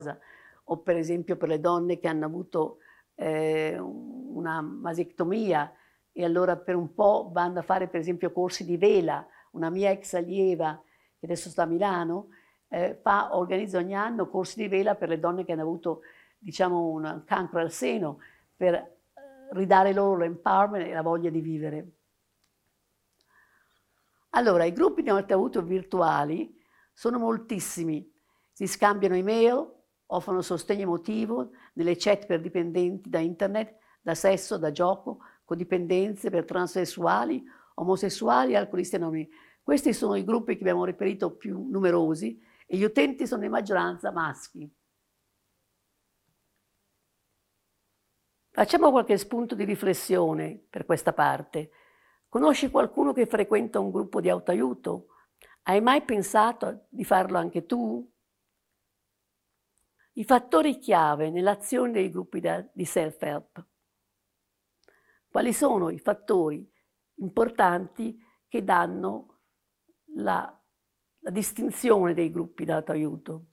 o per esempio per le donne che hanno avuto una masectomia e allora per un po' vanno a fare per esempio corsi di vela. Una mia ex allieva, che adesso sta a Milano, organizza ogni anno corsi di vela per le donne che hanno avuto, diciamo, un cancro al seno, per ridare loro l'empowerment e la voglia di vivere. Allora, i gruppi di aiuto virtuali sono moltissimi. Si scambiano email, offrono sostegno emotivo nelle chat per dipendenti da internet, da sesso, da gioco, codipendenze per transessuali, omosessuali e alcolisti anonimi. Questi sono i gruppi che abbiamo reperito più numerosi e gli utenti sono in maggioranza maschi. Facciamo qualche spunto di riflessione per questa parte. Conosci qualcuno che frequenta un gruppo di autoaiuto? Hai mai pensato di farlo anche tu? I fattori chiave nell'azione dei gruppi di self-help. Quali sono i fattori importanti che danno la distinzione dei gruppi di autoaiuto?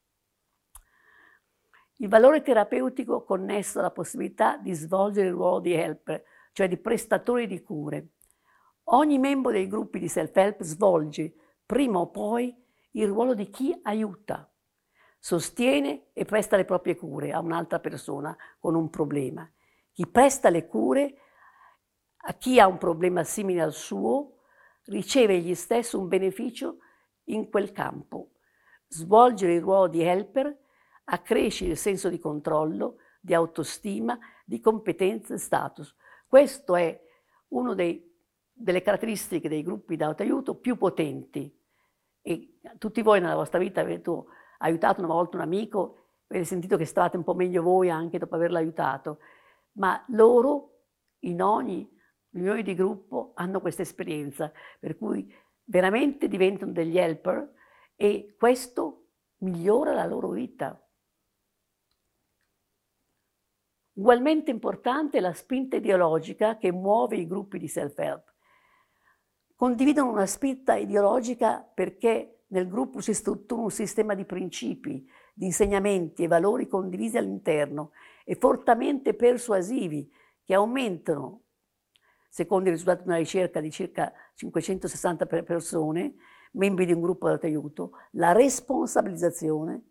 Il valore terapeutico connesso alla possibilità di svolgere il ruolo di helper, cioè di prestatore di cure. Ogni membro dei gruppi di self-help svolge, prima o poi, il ruolo di chi aiuta, sostiene e presta le proprie cure a un'altra persona con un problema. Chi presta le cure a chi ha un problema simile al suo riceve egli stesso un beneficio in quel campo. Svolgere il ruolo di helper accresce il senso di controllo, di autostima, di competenza e status. Questo è una delle caratteristiche dei gruppi di autoaiuto più potenti. E tutti voi nella vostra vita avete aiutato una volta un amico, avete sentito che stavate un po' meglio voi anche dopo averlo aiutato, ma loro in ogni riunione di gruppo hanno questa esperienza, per cui veramente diventano degli helper e questo migliora la loro vita. Ugualmente importante è la spinta ideologica che muove i gruppi di self-help. Condividono una spinta ideologica perché nel gruppo si struttura un sistema di principi, di insegnamenti e valori condivisi all'interno e fortemente persuasivi che aumentano, secondo i risultati di una ricerca di circa 560 persone, membri di un gruppo di aiuto, la responsabilizzazione,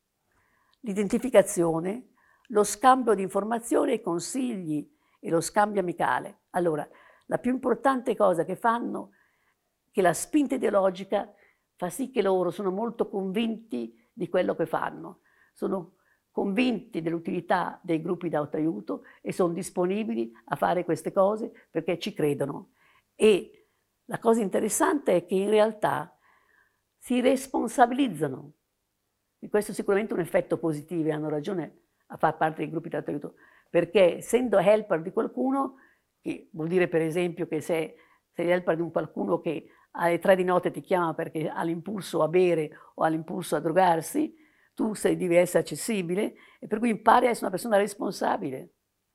l'identificazione, lo scambio di informazioni e consigli e lo scambio amicale. Allora, la più importante cosa che fanno è che la spinta ideologica fa sì che loro sono molto convinti di quello che fanno, sono convinti dell'utilità dei gruppi di autoaiuto e sono disponibili a fare queste cose perché ci credono. E la cosa interessante è che in realtà si responsabilizzano. E questo è sicuramente un effetto positivo e hanno ragione a far parte dei gruppi di autoaiuto, perché essendo helper di qualcuno, che vuol dire per esempio che se sei helper di un qualcuno che alle 3 di notte ti chiama perché ha l'impulso a bere o ha l'impulso a drogarsi, tu devi essere accessibile e per cui impari a essere una persona responsabile.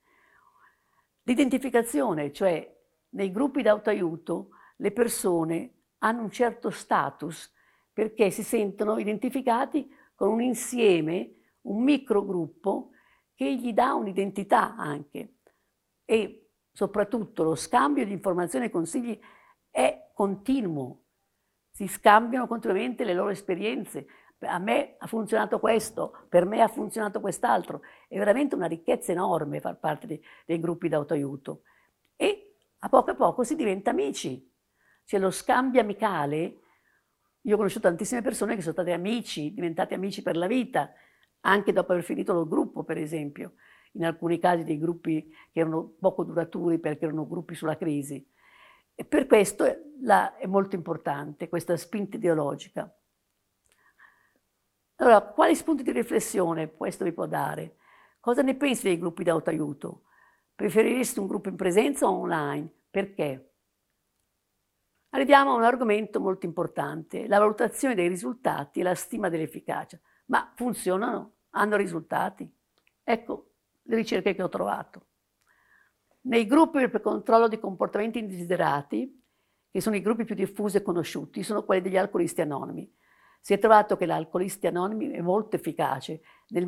L'identificazione, cioè nei gruppi di autoaiuto le persone hanno un certo status perché si sentono identificati con un insieme, un microgruppo che gli dà un'identità anche e soprattutto lo scambio di informazioni e consigli è continuo, si scambiano continuamente le loro esperienze. A me ha funzionato questo, per me ha funzionato quest'altro. È veramente una ricchezza enorme far parte dei gruppi di autoaiuto. E a poco si diventa amici. C'è lo scambio amicale. Io ho conosciuto tantissime persone che sono state amici, diventate amici per la vita, anche dopo aver finito il gruppo, per esempio. In alcuni casi dei gruppi che erano poco duraturi perché erano gruppi sulla crisi. E per questo è molto importante questa spinta ideologica. Allora, quali spunti di riflessione questo vi può dare? Cosa ne pensi dei gruppi di autoaiuto? Preferiresti un gruppo in presenza o online? Perché? Arriviamo a un argomento molto importante, la valutazione dei risultati e la stima dell'efficacia. Ma funzionano? Hanno risultati? Ecco le ricerche che ho trovato. Nei gruppi per controllo di comportamenti indesiderati, che sono i gruppi più diffusi e conosciuti, sono quelli degli alcolisti anonimi. Si è trovato che l'Alcolisti Anonimi è molto efficace nel